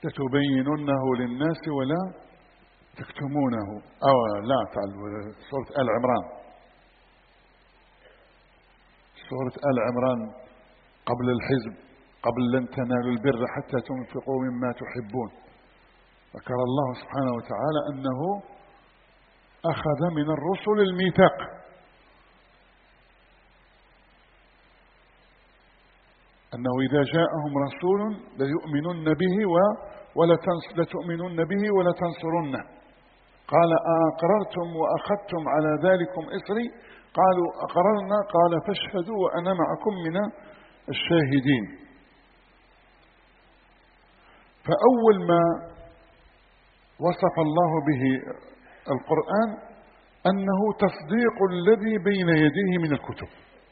لتبيننه للناس ولا تكتمونه. أو لا، سورة آل عمران. سورة آل عمران قبل الحزب، قبل لن تنالوا البر حتى تنفقوا مما تحبون، ذكر الله سبحانه وتعالى أنه أخذ من الرسل الميثاق، أنه إذا جاءهم رسول ليؤمنن به لتؤمنن به ولتنصرنه. قال أقررتم وأخذتم على ذلكم إصري؟ قالوا أقررنا. قال فاشهدوا وأنا معكم من الشاهدين. فأول ما وصف الله به القرآن أنه تصديق الذي بين يديه من الكتب،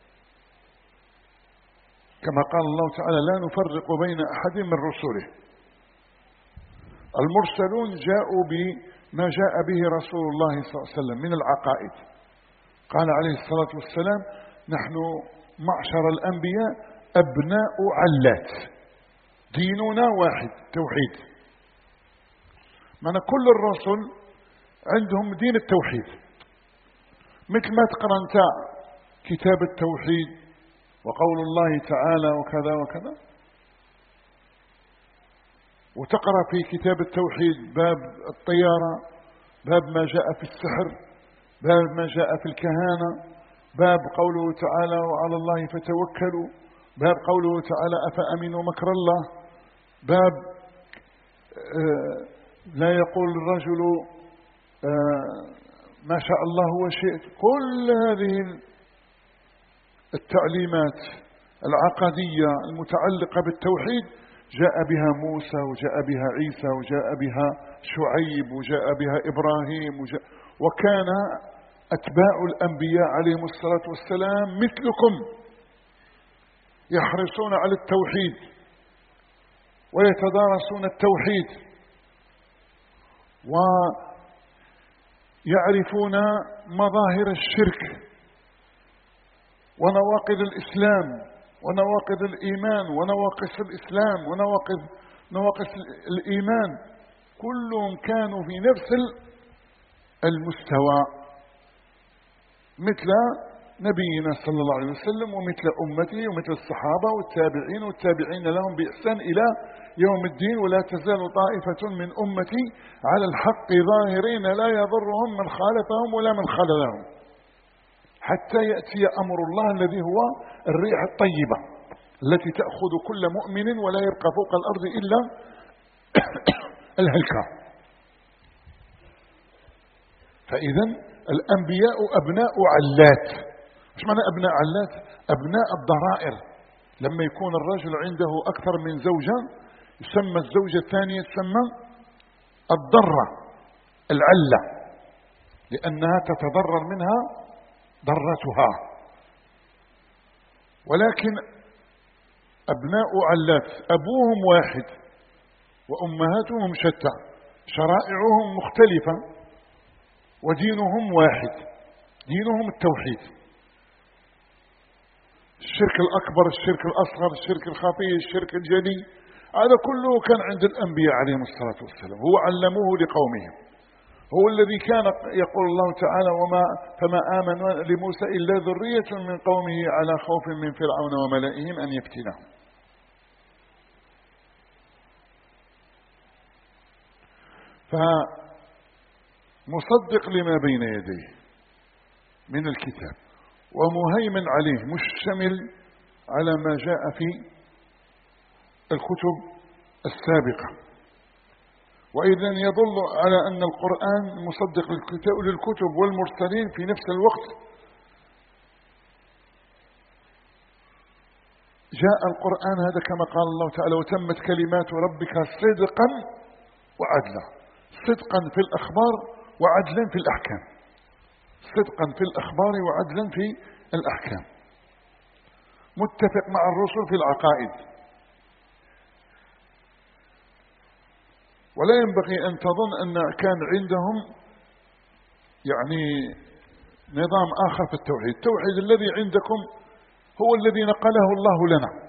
كما قال الله تعالى لا نفرق بين أحد من رسله. المرسلون جاءوا بما جاء به رسول الله صلى الله عليه وسلم من العقائد. قال عليه الصلاة والسلام نحن معشر الأنبياء أبناء علات، ديننا واحد، توحيد. معنى كل الرسل عندهم دين التوحيد، مثل ما تقرأ انت كتاب التوحيد وقول الله تعالى وكذا وكذا، وتقرأ في كتاب التوحيد باب الطيارة، باب ما جاء في السحر، باب ما جاء في الكهانة، باب قوله تعالى وعلى الله فتوكلوا، باب قوله تعالى أفأمنوا مكر الله، باب لا يقول الرجل ما شاء الله وشئت. كل هذه التعليمات العقدية المتعلقة بالتوحيد جاء بها موسى وجاء بها عيسى وجاء بها شعيب وجاء بها إبراهيم وكان أتباع الأنبياء عليهم الصلاة والسلام مثلكم يحرصون على التوحيد ويتدارسون التوحيد ويعرفون مظاهر الشرك ونواقض الإسلام ونواقض الإيمان ونواقص الإسلام ونواقص الإيمان. كلهم كانوا في نفس المستوى مثل نبينا صلى الله عليه وسلم ومثل أمته ومثل الصحابة والتابعين والتابعين لهم بإحسان إلى يوم الدين. ولا تزال طائفة من أمتي على الحق ظاهرين لا يضرهم من خالفهم ولا من خذلهم حتى يأتي أمر الله الذي هو الريح الطيبة التي تأخذ كل مؤمن ولا يبقى فوق الأرض إلا الهلكة. فإذا الأنبياء أبناء علات. مش معنى أبناء علات؟ أبناء الضرائر. لما يكون الرجل عنده أكثر من زوجة يسمى الزوجة الثانية تسمى الضرة العلة، لأنها تتضرر منها ضرتها. ولكن أبناء علات أبوهم واحد وأمهاتهم شتى، شرائعهم مختلفة ودينهم واحد، دينهم التوحيد. الشرك الأكبر، الشرك الأصغر، الشرك الخفي، الشرك الجلي، هذا كله كان عند الأنبياء عليهم الصلاة والسلام. هو علموه لقومهم. هو الذي كان يقول الله تعالى فما آمن لموسى إلا ذرية من قومه على خوف من فرعون وملئهم أن يفتنهم. فمصدق لما بين يديه من الكتاب ومهيمن عليه، مشتمل على ما جاء في الكتب السابقة. وإذا يدل على أن القرآن مصدق للكتب والمرسلين في نفس الوقت. جاء القرآن هذا كما قال الله تعالى وتمت كلمات ربك صدقا وعدلا، صدقا في الأخبار وعدلا في الأحكام، صدقا في الأخبار وعدلا في الأحكام. متفق مع الرسل في العقائد. ولا ينبغي أن تظن أن كان عندهم يعني نظام آخر في التوحيد. التوحيد الذي عندكم هو الذي نقله الله لنا.